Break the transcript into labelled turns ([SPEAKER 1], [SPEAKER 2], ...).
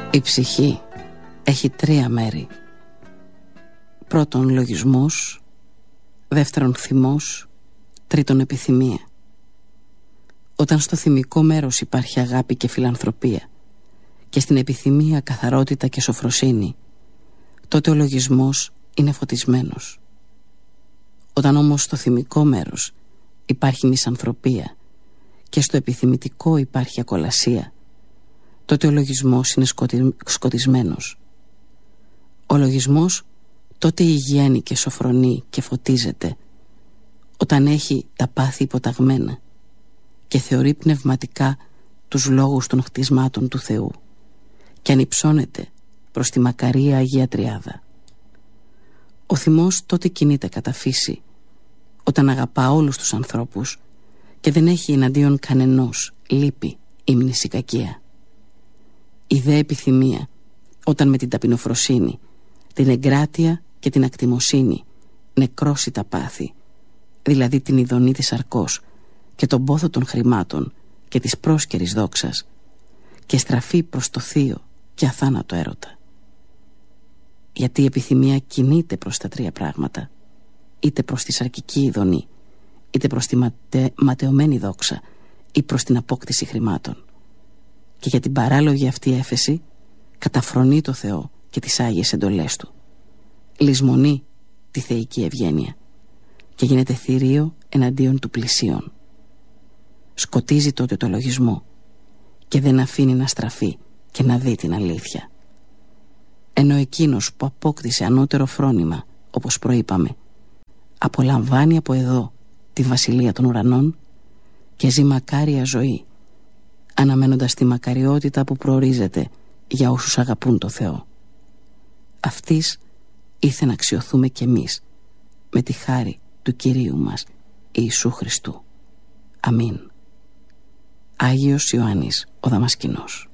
[SPEAKER 1] Η ψυχή έχει 3 μέρη. Πρώτον λογισμός, δεύτερον θυμός, τρίτον επιθυμία. Όταν στο θυμικό μέρος υπάρχει αγάπη και φιλανθρωπία και στην επιθυμία καθαρότητα και σοφροσύνη, τότε ο λογισμός είναι φωτισμένος. Όταν όμως στο θυμικό μέρος υπάρχει μισανθρωπία και στο επιθυμητικό υπάρχει ακολασία, τότε ο λογισμός είναι σκοτισμένος. Ο λογισμός τότε υγιαίνει και σοφρονεί και φωτίζεται όταν έχει τα πάθη υποταγμένα και θεωρεί πνευματικά τους λόγους των χτισμάτων του Θεού και ανυψώνεται προς τη μακαρία Αγία Τριάδα. Ο θυμός τότε κινείται κατά φύση όταν αγαπά όλους τους ανθρώπους και δεν έχει εναντίον κανενός λύπη, ύμνηση, κακία. Η δε επιθυμία όταν με την ταπεινοφροσύνη, την εγκράτεια και την ακτιμοσύνη νεκρώσει τα πάθη, δηλαδή την ειδονή της αρκός και τον πόθο των χρημάτων και της πρόσκαιρης δόξας, και στραφεί προς το θείο και αθάνατο έρωτα. Γιατί η επιθυμία κινείται προς τα 3 πράγματα, είτε προς τη σαρκική ειδονή, είτε προς τη ματαιωμένη δόξα ή προς την απόκτηση χρημάτων. Και για την παράλογη αυτή έφεση καταφρονεί το Θεό και τις Άγιες εντολές Του, λησμονεί τη θεϊκή ευγένεια και γίνεται θηρίο εναντίον του πλησίον. Σκοτίζει τότε το λογισμό και δεν αφήνει να στραφεί και να δει την αλήθεια. Ενώ εκείνος που απόκτησε ανώτερο φρόνημα, όπως προείπαμε, απολαμβάνει από εδώ τη βασιλεία των ουρανών και ζει μακάρια ζωή, αναμένοντας τη μακαριότητα που προορίζεται για όσους αγαπούν το Θεό. Αυτής ήρθε να αξιωθούμε κι εμείς με τη χάρη του Κυρίου μας Ιησού Χριστού. Αμήν. Άγιος Ιωάννης ο Δαμασκηνός.